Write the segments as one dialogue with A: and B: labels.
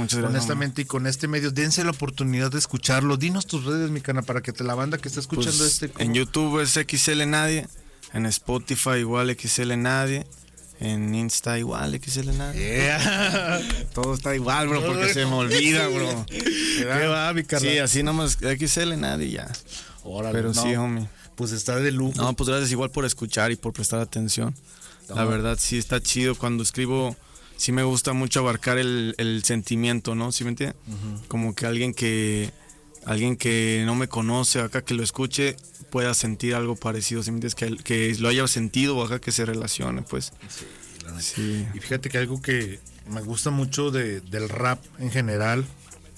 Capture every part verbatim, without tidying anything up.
A: muchas gracias.
B: Honestamente, y con este medio, dense la oportunidad de escucharlo. Dinos tus redes, mi cana, para que te la banda que está escuchando
A: Pues,
B: este... ¿cómo?
A: En YouTube es X L Nadie, en Spotify igual X L Nadie, en Insta igual X L Nadie.
B: Yeah.
A: Todo está igual, bro, porque se me olvida, bro.
B: ¿Qué va, mi carnal?
A: Sí, así nomás X L Nadie ya.
B: Órale,
A: Pero
B: no,
A: sí, homie.
B: Pues está de lujo.
A: No, pues gracias igual por escuchar y por prestar atención.
B: No.
A: La verdad sí está chido cuando escribo. Sí me gusta mucho abarcar el, el sentimiento, ¿no? ¿Sí me entiendes? Uh-huh. Como que alguien que alguien que no me conoce acá, que lo escuche, pueda sentir algo parecido, ¿sí me entiendes? Que, que lo haya sentido o acá que se relacione, pues.
B: Sí, la neta.
A: Sí.
B: Y fíjate que algo que me gusta mucho de, del rap en general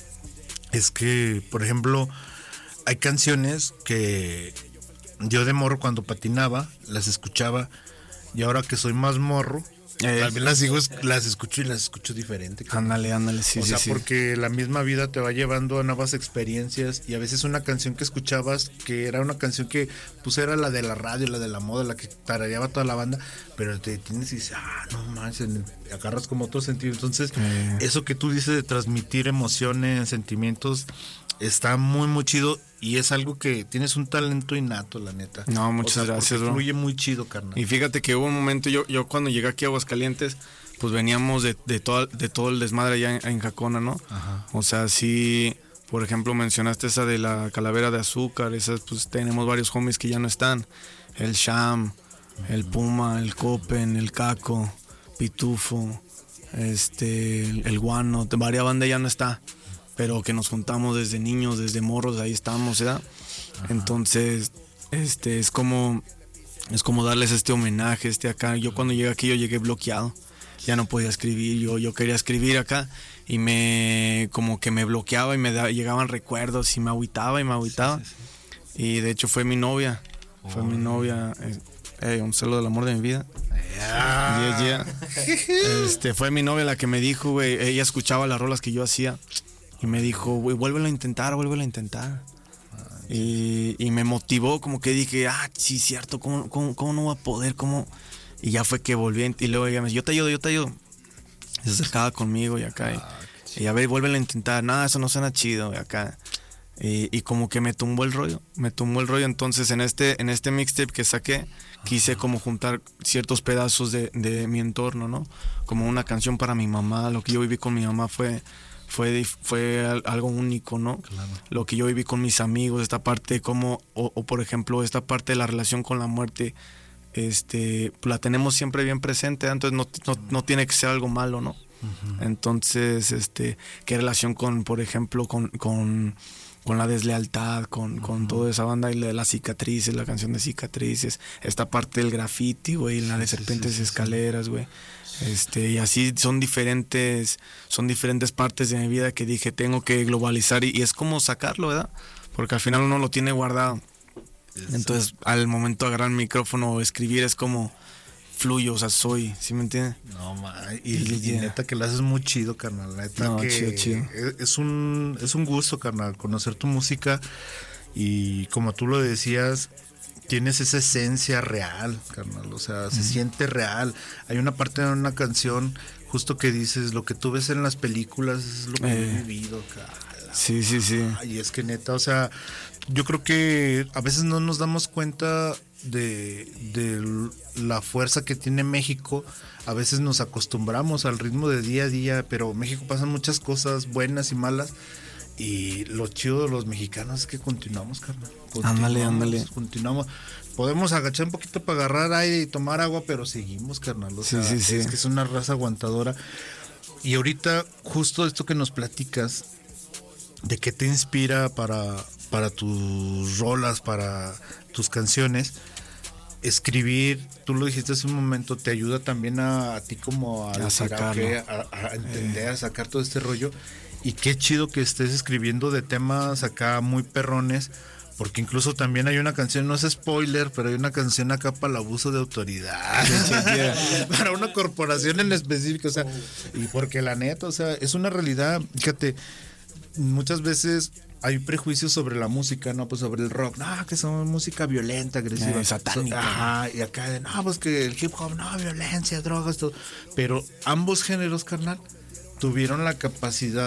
B: es que, por ejemplo, hay canciones que yo de morro cuando patinaba las escuchaba, y ahora que soy más morro, Eh, también las sigo, las escucho y las escucho diferente.
A: Ándale, ándale, sí,
B: o
A: sí,
B: sea,
A: sí.
B: porque la misma vida te va llevando a nuevas experiencias, y a veces una canción que escuchabas, que era una canción que pues era la de la radio, la de la moda, la que tarareaba toda la banda, pero te tienes y dices, ah, no manches, agarras como otro sentido. Entonces, eh. eso que tú dices de transmitir emociones, sentimientos, está muy, muy chido. Y es algo que tienes un talento innato, la neta.
A: No, muchas o sea, gracias, bro.
B: Fluye muy chido, carnal.
A: Y fíjate que hubo un momento, yo, yo cuando llegué aquí a Aguascalientes, pues veníamos de, de, todo, de todo el desmadre allá en, en Jacona, ¿no?
B: Ajá.
A: O sea, sí, por ejemplo, mencionaste esa de la calavera de azúcar, esas, pues tenemos varios homies que ya no están. El Sham, uh-huh. el Puma, el Copen, el Caco, Pitufo, este, el, el Guano, varias bandas ya no está. Pero que nos juntamos desde niños, desde morros, ahí estamos, ¿verdad? Ajá. Entonces, este, es como, es como darles este homenaje, este acá. Yo cuando llegué aquí, yo llegué bloqueado, ya no podía escribir, yo, yo quería escribir acá, y me, como que me bloqueaba y me da, llegaban recuerdos, y me agüitaba y me agüitaba. Sí, sí, sí. Y de hecho fue mi novia, oh. fue mi novia, eh, eh, un saludo del amor de mi vida. Yeah. Yeah, yeah. Este, fue mi novia la que me dijo, güey, ella escuchaba las rolas que yo hacía. Y me dijo, güey, vuélvelo a intentar, vuélvelo a intentar. Y, y me motivó, como que dije, ah, sí, cierto, ¿cómo, cómo, cómo no va a poder? ¿Cómo? Y ya fue que volví, y luego ella me dijo, yo te ayudo, yo te ayudo. Y se acercaba conmigo y acá. Ah, y, y a ver, vuélvelo a intentar. No, eso no suena chido, y acá. Y, y como que me tumbó el rollo, me tumbó el rollo. Entonces en este, en este mixtape que saqué, quise como juntar ciertos pedazos de, de mi entorno, ¿no? Como una canción para mi mamá, lo que yo viví con mi mamá fue... Fue, fue algo único, ¿no? Claro. Lo que yo viví con mis amigos, esta parte como, o, o por ejemplo, esta parte de la relación con la muerte, este, la tenemos siempre bien presente, entonces no, no, no tiene que ser algo malo, ¿no? Uh-huh. Entonces, este, qué relación con, por ejemplo, con, con, con la deslealtad, con, uh-huh. con toda esa banda, y la de las cicatrices, la canción de cicatrices, esta parte del graffiti, güey, la de serpientes sí, sí, sí, escaleras, güey. Este, y así son diferentes, son diferentes partes de mi vida que dije, tengo que globalizar, y, y es como sacarlo, ¿verdad? Porque al final uno lo tiene guardado. Entonces, al momento de agarrar el micrófono o escribir, es como fluyo, o sea, soy, ¿sí me entiendes?
B: No, man, y, y, y neta que lo haces muy chido, carnal. Neta
A: no,
B: que
A: chido, chido.
B: Es un, es un gusto, carnal, conocer tu música, y como tú lo decías, tienes esa esencia real, carnal, o sea, se mm. siente real. Hay una parte de una canción justo que dices, lo que tú ves en las películas es lo que eh. he vivido, carnal.
A: Sí, sí, sí.
B: Y es que neta, o sea, yo creo que a veces no nos damos cuenta de, de la fuerza que tiene México. A veces nos acostumbramos al ritmo de día a día, pero en México pasan muchas cosas buenas y malas. Y lo chido de los mexicanos es que continuamos, carnal.
A: Ándale, ándale.
B: Continuamos. Podemos agachar un poquito para agarrar aire y tomar agua, pero seguimos, carnal. O sea,
A: sí, sí, sí.
B: Es que es una raza aguantadora. Y ahorita, justo esto que nos platicas, de qué te inspira para, para tus rolas, para tus canciones, escribir, tú lo dijiste hace un momento, te ayuda también a, a ti como a,
A: a, sacarlo.
B: a, a entender, eh. a sacar todo este rollo. Y qué chido que estés escribiendo de temas acá muy perrones, porque incluso también hay una canción, no es spoiler, pero hay una canción acá para el abuso de autoridad, para una corporación en específico, o sea, y porque la neta, o sea, es una realidad. Fíjate, muchas veces hay prejuicios sobre la música, ¿no? Pues sobre el rock, no, que son música violenta, agresiva,
A: eh, satánica.
B: Ajá, y acá, no, pues que el hip hop, no, violencia, drogas, todo. Pero ambos géneros, carnal, tuvieron la capacidad